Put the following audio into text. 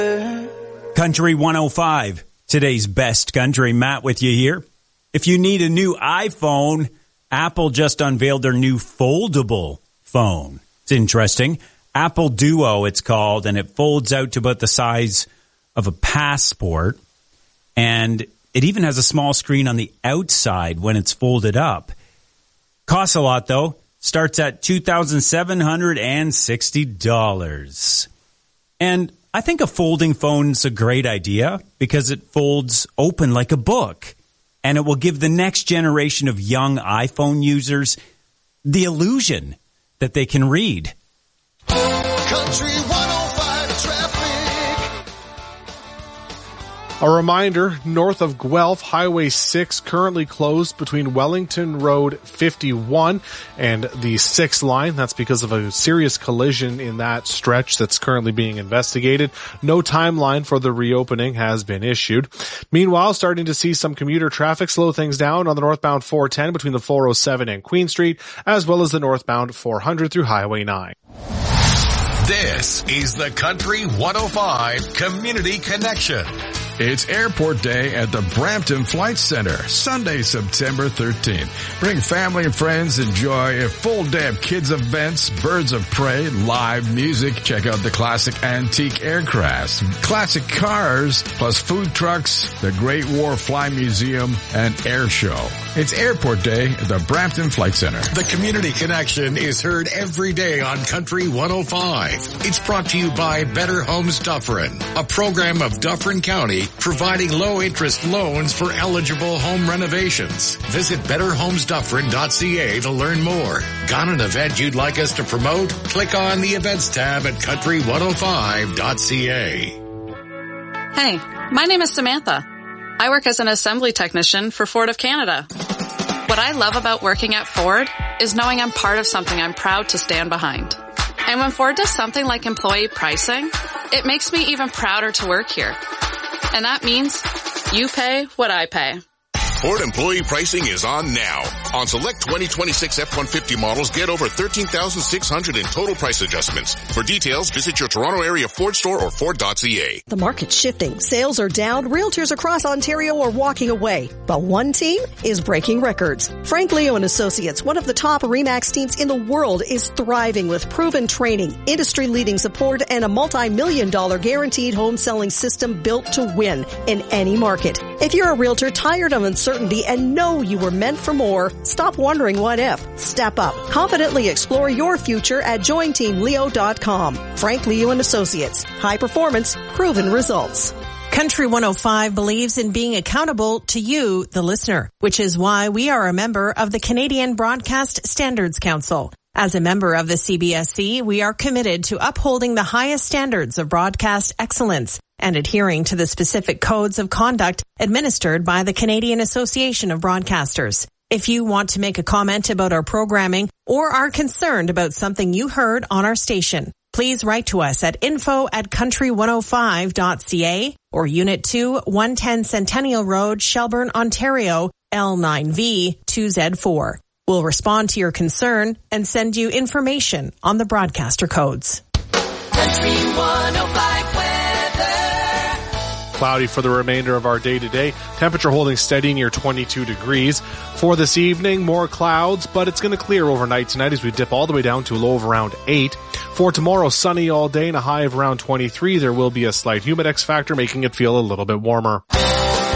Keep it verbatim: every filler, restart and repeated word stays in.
Country one oh five, today's best country. Matt with you here. If you need a new iPhone, Apple just unveiled their new foldable phone. It's interesting. Apple Duo, it's called, and it folds out to about the size of a passport. And it even has a small screen on the outside when it's folded up. Costs a lot, though. Starts at two thousand seven hundred sixty dollars. And I think a folding phone's a great idea because it folds open like a book. And it will give the next generation of young iPhone users the illusion that they can read. Country one oh five traffic. A reminder, north of Guelph, Highway six currently closed between Wellington Road fifty-one and the sixth line. That's because of a serious collision in that stretch that's currently being investigated. No timeline for the reopening has been issued. Meanwhile, starting to see some commuter traffic slow things down on the northbound four ten between the four oh seven and Queen Street, as well as the northbound four hundred through Highway nine. This is the Country one oh five Community Connection. It's Airport Day at the Brampton Flight Center, Sunday, September thirteenth. Bring family and friends, enjoy a full day of kids events, birds of prey, live music, check out the classic antique aircrafts, classic cars, plus food trucks, the Great War Fly Museum, and air show. It's Airport Day at the Brampton Flight Center. The Community Connection is heard every day on Country one oh five. It's brought to you by Better Homes Dufferin, a program of Dufferin County providing low-interest loans for eligible home renovations. Visit better homes dufferin dot c a to learn more. Got an event you'd like us to promote? Click on the Events tab at country one oh five dot c a. Hey, my name is Samantha. I work as an assembly technician for Ford of Canada. What I love about working at Ford is knowing I'm part of something I'm proud to stand behind. And when Ford does something like employee pricing, it makes me even prouder to work here. And that means you pay what I pay. Ford employee pricing is on now. On select twenty twenty-six F one fifty models, get over thirteen thousand six hundred in total price adjustments. For details, visit your Toronto area Ford store or Ford dot c a. The market's shifting. Sales are down. Realtors across Ontario are walking away. But one team is breaking records. Frank Leo and Associates, one of the top RE/MAX teams in the world, is thriving with proven training, industry-leading support, and a multi-million dollar guaranteed home selling system built to win in any market. If you're a realtor tired of uncertainty and know you were meant for more, stop wondering what if. Step up. Confidently explore your future at join team leo dot com. Frank Leo and Associates. High performance, proven results. Country one oh five believes in being accountable to you, the listener, which is why we are a member of the Canadian Broadcast Standards Council. As a member of the C B S C, we are committed to upholding the highest standards of broadcast excellence and adhering to the specific codes of conduct administered by the Canadian Association of Broadcasters. If you want to make a comment about our programming or are concerned about something you heard on our station, please write to us at info at country one oh five dot c a or Unit two, one ten Centennial Road, Shelburne, Ontario, L nine V two Z four. We'll respond to your concern and send you information on the broadcaster codes. Country one oh five weather. Cloudy for the remainder of our day today. Temperature holding steady near twenty-two degrees. For this evening, more clouds, but it's going to clear overnight tonight as we dip all the way down to a low of around eight. For tomorrow, sunny all day and a high of around twenty-three. There will be a slight humidex factor, making it feel a little bit warmer.